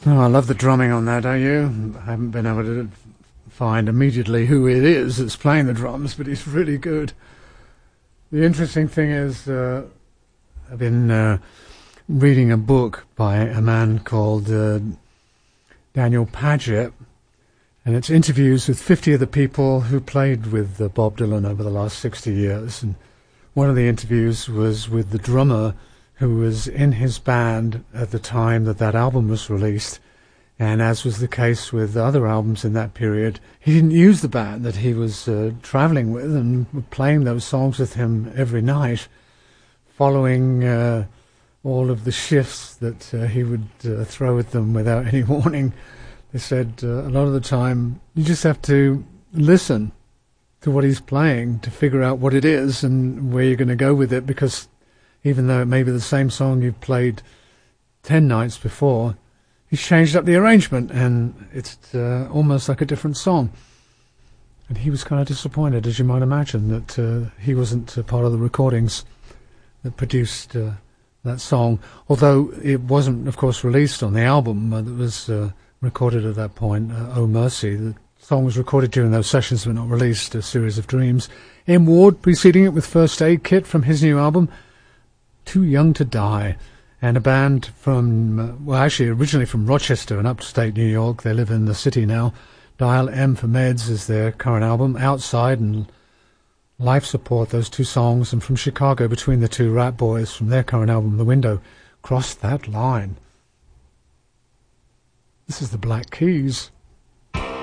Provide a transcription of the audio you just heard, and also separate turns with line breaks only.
Oh, I love the drumming on that, don't you? I haven't been able to find immediately who it is that's playing the drums, but he's really good. The interesting thing is, I've been reading a book by a man called Daniel Paget, and it's interviews with 50 of the people who played with Bob Dylan over the last 60 years. And one of the interviews was with the drummer who was in his band at the time that album was released. And as was the case with other albums in that period, he didn't use the band that he was traveling with and playing those songs with him every night, following all of the shifts that he would throw at them without any warning. They said a lot of the time you just have to listen to what he's playing to figure out what it is and where you're going to go with it, because even though it may be the same song you've played 10 nights before, he's changed up the arrangement and it's almost like a different song. And he was kind of disappointed, as you might imagine, that he wasn't part of the recordings that produced that song, although it wasn't, of course, released on the album that was recorded at that point, Oh Mercy. The song was recorded during those sessions but not released, A Series of Dreams. M. Ward preceding it with First Aid Kit from his new album, Too Young to Die. And a band from, well, actually originally from Rochester in upstate New York. They live in the city now. Dial M for Meds is their current album. Outside and Life Support, those two songs. And from Chicago, Between the Two Rat Boys from their current album, The Window. Cross That Line. This is the Black Keys.